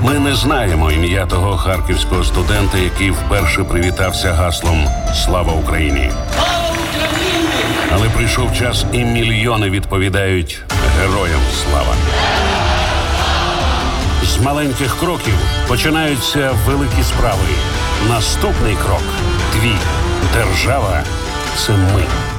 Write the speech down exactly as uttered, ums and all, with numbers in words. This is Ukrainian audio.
Ми не знаємо ім'я того харківського студента, який вперше привітався гаслом «Слава Україні!». Але прийшов час, і мільйони відповідають «Героям слава!». З маленьких кроків починаються великі справи. Наступний крок – твій. Держава – це ми.